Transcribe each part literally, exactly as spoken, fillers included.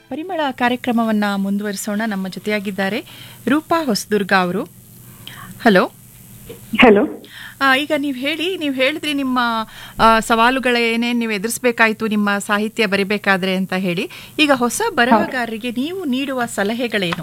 ಪರಿಮಳ ಕಾರ್ಯಕ್ರಮವನ್ನ ಮುಂದುವರಿಸೋಣ. ನಮ್ಮ ಜೊತೆಯಾಗಿದ್ದಾರೆ ರೂಪಾ ಹೊಸದುರ್ಗ ಅವರು. Hello hello. ಈಗ ನೀವು ಹೇಳಿ, ನೀವು ಹೇಳಿದ್ರಿ ನಿಮ್ಮ ಸವಾಲುಗಳೇನೇ ನೀವು ಎದುರಿಸಬೇಕಾಯಿತು ನಿಮ್ಮ ಸಾಹಿತ್ಯ ಬರಿಬೇಕಾದ್ರೆ ಅಂತ ಹೇಳಿ. ಈಗ ಹೊಸ ಬರಹಗಾರರಿಗೆ ನೀವು ನೀಡುವ ಸಲಹೆಗಳೇನು?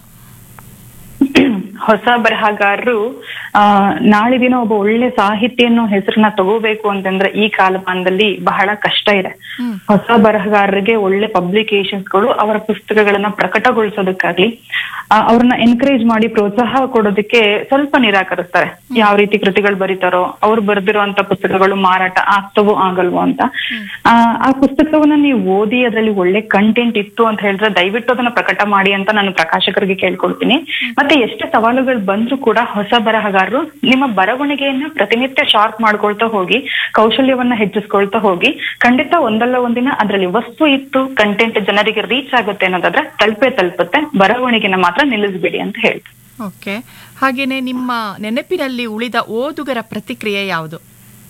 ಹೊಸ ಬರಹಗಾರರು ಆ ನಾಳೆ ದಿನ ಒಬ್ಬ ಒಳ್ಳೆ ಸಾಹಿತ್ಯ ಅನ್ನೋ ಹೆಸರನ್ನ ತಗೋಬೇಕು ಅಂತಂದ್ರೆ ಈ ಕಾಲಮಾನದಲ್ಲಿ ಬಹಳ ಕಷ್ಟ ಇದೆ. ಹೊಸ ಬರಹಗಾರರಿಗೆ ಒಳ್ಳೆ ಪಬ್ಲಿಕೇಶನ್ಸ್ಗಳು ಅವರ ಪುಸ್ತಕಗಳನ್ನ ಪ್ರಕಟಗೊಳಿಸೋದಕ್ಕಾಗ್ಲಿ ಅವ್ರನ್ನ ಎನ್ಕರೇಜ್ ಮಾಡಿ ಪ್ರೋತ್ಸಾಹ ಕೊಡೋದಕ್ಕೆ ಸ್ವಲ್ಪ ನಿರಾಕರಿಸ್ತಾರೆ. ಯಾವ ರೀತಿ ಕೃತಿಗಳು ಬರೀತಾರೋ ಅವ್ರು ಬರ್ದಿರೋಂತ ಪುಸ್ತಕಗಳು ಮಾರಾಟ ಆಗ್ತವೋ ಆಗಲ್ವೋ ಅಂತ. ಆ ಆ ಪುಸ್ತಕವನ್ನ ನೀವು ಓದಿ ಅದ್ರಲ್ಲಿ ಒಳ್ಳೆ ಕಂಟೆಂಟ್ ಇತ್ತು ಅಂತ ಹೇಳಿದ್ರೆ ದಯವಿಟ್ಟು ಅದನ್ನ ಪ್ರಕಟ ಮಾಡಿ ಅಂತ ನಾನು ಪ್ರಕಾಶಕರಿಗೆ ಕೇಳ್ಕೊಳ್ತೀನಿ. ಮತ್ತೆ ಎಷ್ಟೇ ಸವಾಲುಗಳು ಬಂದ್ರೂ ಕೂಡ ಹೊಸ ಬರಹಗಾರರು ನಿಮ್ಮ ಬರವಣಿಗೆಯನ್ನ ಪ್ರತಿನಿತ್ಯ ಶಾರ್ಪ್ ಮಾಡ್ಕೊಳ್ತಾ ಹೋಗಿ, ಕೌಶಲ್ಯವನ್ನ ಹೆಚ್ಚಿಸ್ಕೊಳ್ತಾ ಹೋಗಿ, ಖಂಡಿತ ಒಂದಲ್ಲ ಒಂದಿನ ಅದ್ರಲ್ಲಿ ವಸ್ತು ಇತ್ತು, ಕಂಟೆಂಟ್ ಜನರಿಗೆ ರೀಚ್ ಆಗುತ್ತೆ ಅನ್ನೋದಾದ್ರೆ ತಲುಪೇ ತಲುಪುತ್ತೆ. ಬರವಣಿಗೆನ ಮಾತ್ರ ನಿಲ್ಲಿಸ್ಬೇಡಿ ಅಂತ ಹೇಳ್ತೀನಿ. ಓಕೆ, ಹಾಗೇನೆ ನಿಮ್ಮ ನೆನಪಿನಲ್ಲಿ ಉಳಿದ ಓದುಗರ ಪ್ರತಿಕ್ರಿಯೆ ಯಾವುದು?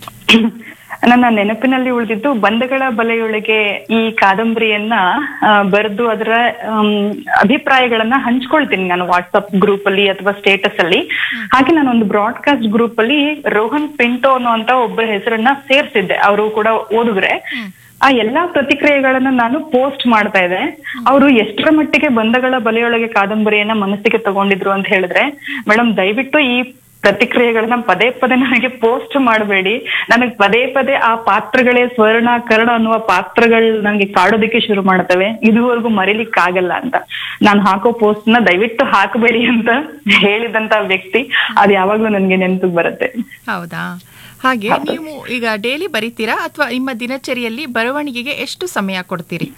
ನನ್ನ ನೆನಪಿನಲ್ಲಿ ಉಳಿದಿದ್ದು ಬಂಧಗಳ ಬಲೆಯೊಳಗೆ ಈ ಕಾದಂಬರಿಯನ್ನ ಬರೆದು ಅದರ ಅಭಿಪ್ರಾಯಗಳನ್ನ ಹಂಚ್ಕೊಳ್ತೀನಿ ನಾನು ವಾಟ್ಸಪ್ ಗ್ರೂಪ್ ಅಲ್ಲಿ ಅಥವಾ ಸ್ಟೇಟಸ್ ಅಲ್ಲಿ. ಹಾಗೆ ನಾನು ಒಂದು ಬ್ರಾಡ್ಕಾಸ್ಟ್ ಗ್ರೂಪ್ ಅಲ್ಲಿ ರೋಹನ್ ಪಿಂಟೋ ಅನ್ನೋ ಒಬ್ಬರ ಹೆಸರನ್ನ ಸೇರ್ಸಿದ್ದೆ. ಅವರು ಕೂಡ ಓದುಗ್ರೆ. ಆ ಎಲ್ಲಾ ಪ್ರತಿಕ್ರಿಯೆಗಳನ್ನ ನಾನು ಪೋಸ್ಟ್ ಮಾಡ್ತಾ ಇದ್ದೆ. ಅವರು ಎಷ್ಟರ ಮಟ್ಟಿಗೆ ಬಂಧಗಳ ಬಲೆಯೊಳಗೆ ಕಾದಂಬರಿಯನ್ನ ಮನಸ್ಸಿಗೆ ತಗೊಂಡಿದ್ರು ಅಂತ ಹೇಳಿದ್ರೆ, ಮೇಡಮ್ ದಯವಿಟ್ಟು ಈ ಪ್ರತಿಕ್ರಿಯೆಗಳನ್ನ ಪದೇ ಪದೇ ನನಗೆ ಪೋಸ್ಟ್ ಮಾಡಬೇಡಿ. ನನಗ್ ಪದೇ ಪದೇ ಆ ಪಾತ್ರಗಳೇ ಸ್ವರ್ಣ ಕರ್ಣ ಅನ್ನುವ ಪಾತ್ರಗಳು ನನಗೆ ಕಾಡೋದಕ್ಕೆ ಶುರು ಮಾಡ್ತವೆ. ಇದುವರೆಗೂ ಮರಿಲಿಕ್ಕೆ ಆಗಲ್ಲ ಅಂತ. ನಾನು ಹಾಕೋ ಪೋಸ್ಟ್ ನ ದಯವಿಟ್ಟು ಹಾಕಬೇಡಿ ಅಂತ ಹೇಳಿದಂತ ವ್ಯಕ್ತಿ ಅದು ಯಾವಾಗ್ಲೂ ನನ್ಗೆ ನೆನಪಿಗೆ ಬರುತ್ತೆ. ಹೌದಾ? ಹಾಗೆ ನೀವು ಈಗ ಡೈಲಿ ಬರೀತೀರಾ ಅಥವಾ ನಿಮ್ಮ ದಿನಚರಿಯಲ್ಲಿ ಬರವಣಿಗೆಗೆ ಎಷ್ಟು ಸಮಯ ಕೊಡ್ತೀರಿ?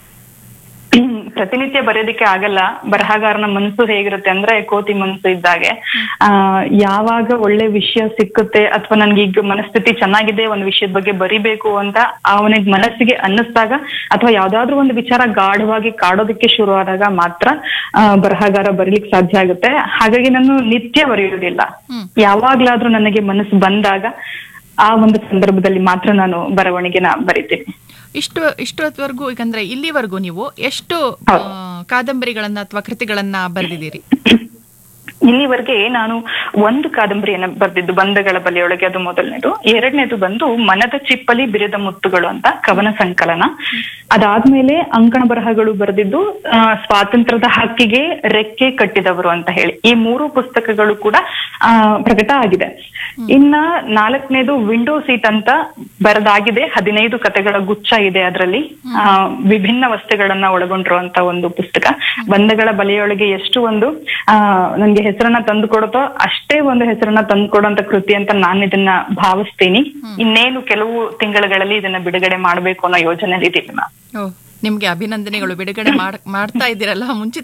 ಪ್ರತಿನಿತ್ಯ ಬರೆಯೋದಿಕ್ಕೆ ಆಗಲ್ಲ. ಬರಹಗಾರನ ಮನಸ್ಸು ಹೇಗಿರುತ್ತೆ ಅಂದ್ರೆ ಕೋತಿ ಮನಸ್ಸು ಇದ್ದಾಗೆ. ಆ ಯಾವಾಗ ಒಳ್ಳೆ ವಿಷಯ ಸಿಕ್ಕುತ್ತೆ ಅಥವಾ ನನ್ಗೆ ಈಗ ಮನಸ್ಥಿತಿ ಚೆನ್ನಾಗಿದೆ ಒಂದ್ ವಿಷಯದ ಬಗ್ಗೆ ಬರಿಬೇಕು ಅಂತ ಅವನಿಗೆ ಮನಸ್ಸಿಗೆ ಅನ್ನಿಸ್ದಾಗ ಅಥವಾ ಯಾವ್ದಾದ್ರು ಒಂದು ವಿಚಾರ ಗಾಢವಾಗಿ ಕಾಡೋದಕ್ಕೆ ಶುರು ಆದಾಗ ಮಾತ್ರ ಆ ಬರಹಗಾರ ಬರೀಲಿಕ್ಕೆ ಸಾಧ್ಯ ಆಗುತ್ತೆ. ಹಾಗಾಗಿ ನಾನು ನಿತ್ಯ ಬರೆಯೋದಿಲ್ಲ. ಯಾವಾಗ್ಲಾದ್ರೂ ನನಗೆ ಮನಸ್ಸು ಬಂದಾಗ ಆ ಒಂದು ಸಂದರ್ಭದಲ್ಲಿ ಮಾತ್ರ ನಾನು ಬರವಣಿಗೆನ ಬರಿತೀನಿ. ಇಷ್ಟು ಇಷ್ಟೊತ್ತವರೆಗೂ ಈಗಂದ್ರೆ ಇಲ್ಲಿವರೆಗೂ ನೀವು ಎಷ್ಟು ಕಾದಂಬರಿಗಳನ್ನ ಅಥವಾ ಕೃತಿಗಳನ್ನ ಬರೆದಿದ್ದೀರಿ? ಇಲ್ಲಿವರೆಗೆ ನಾನು ಒಂದು ಕಾದಂಬರಿಯನ್ನ ಬರ್ದಿದ್ದು, ಬಂಧಗಳ ಬಲೆಯೊಳಗೆ, ಅದು ಮೊದಲನೇದು. ಎರಡನೇದು ಬಂದು ಮನದ ಚಿಪ್ಪಲಿ ಬಿರಿದ ಮುತ್ತುಗಳು ಅಂತ ಕವನ ಸಂಕಲನ. ಅದಾದ್ಮೇಲೆ ಅಂಕಣ ಬರಹಗಳು ಬರೆದಿದ್ದು ಸ್ವಾತಂತ್ರ್ಯದ ಹಕ್ಕಿಗೆ ರೆಕ್ಕೆ ಕಟ್ಟಿದವರು ಅಂತ ಹೇಳಿ. ಈ ಮೂರು ಪುಸ್ತಕಗಳು ಕೂಡ ಆ ಪ್ರಕಟ ಆಗಿದೆ. ಇನ್ನ ನಾಲ್ಕನೇದು ವಿಂಡೋ ಸೀಟ್ ಅಂತ ಬರೆದಾಗಿದೆ. ಹದಿನೈದು ಕಥೆಗಳ ಗುಚ್ಛ ಇದೆ ಅದರಲ್ಲಿ. ಆ ವಿಭಿನ್ನ ವಸ್ತುಗಳನ್ನ ಒಳಗೊಂಡಿರುವಂತ ಒಂದು ಪುಸ್ತಕ. ಬಂಧಗಳ ಬಲೆಯೊಳಗೆ ಎಷ್ಟು ಒಂದು ಆ ನನ್ಗೆ ಹೆಸರನ್ನ ತಂದು ಕೊಡುತ್ತೋ ಅಷ್ಟೇ ಒಂದು ಹೆಸರನ್ನ ತಂದು ಕೊಡುವಂತ ಕೃತಿ ಅಂತ ನಾನು ಇದನ್ನ ಭಾವಿಸ್ತೀನಿ. ಇನ್ನೇನು ಕೆಲವು ತಿಂಗಳುಗಳಲ್ಲಿ ಇದನ್ನ ಬಿಡುಗಡೆ ಮಾಡ್ಬೇಕು ಅನ್ನೋ ಯೋಜನೆ ಇದೀವಿ. ನಿಮ್ಗೆ ಅಭಿನಂದನೆಗಳು. ಬಿಡುಗಡೆ ಮಾಡ್ತಾ ಇದ್ದೀರಲ್ಲ, ಮುಂಚಿತ